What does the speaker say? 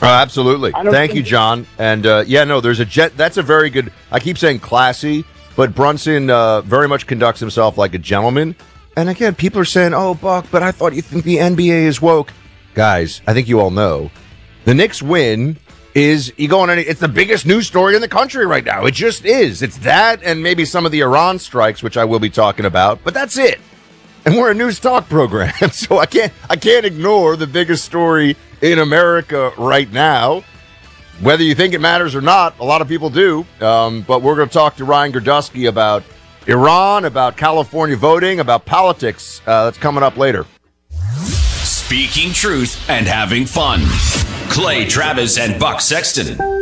Absolutely. Thank you, John. And there's a jet. That's a very good. I keep saying classy, but Brunson very much conducts himself like a gentleman. And again, people are saying, "Oh, Buck, but I thought you think the NBA is woke." Guys, I think you all know the Knicks win is it's the biggest news story in the country right now. It just is. It's that and maybe some of the Iran strikes, which I will be talking about, but that's it. And we're a news talk program, so I can't ignore the biggest story in America right now. Whether you think it matters or not, a lot of people do. But we're going to talk to Ryan Girdusky about Iran, about California voting, about politics. That's coming up later. Speaking truth and having fun. Clay Travis and Buck Sexton.